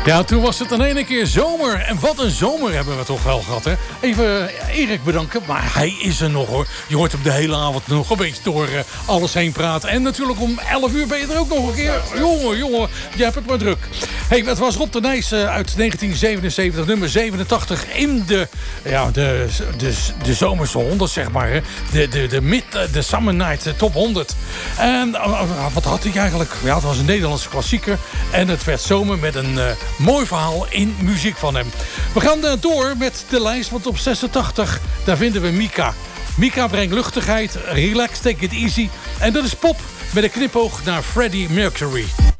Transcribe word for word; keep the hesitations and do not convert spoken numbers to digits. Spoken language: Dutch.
Ja, toen was het in één keer zomer. En wat een zomer hebben we toch wel gehad, hè? Even Erik bedanken, maar hij is er nog, hoor. Je hoort hem de hele avond nog een beetje door uh, alles heen praten. En natuurlijk om elf uur ben je er ook nog een keer. Jongen, jongen, je hebt het maar druk. Hey, het was Rob de Nijs uh, uit negentien zevenenzeventig, nummer zevenentachtig... in de, ja, de, de, de zomerse honderd, zeg maar. Hè? De, de, de, mid, de Summer Night uh, Top honderd. En uh, wat had hij eigenlijk? Ja, het was een Nederlandse klassieker. En het werd zomer met een uh, mooi verhaal in muziek van hem. We gaan uh, door met de lijst, want op zesentachtig, daar vinden we Mika. Mika brengt luchtigheid, relax, take it easy. En dat is pop met een knipoog naar Freddie Mercury.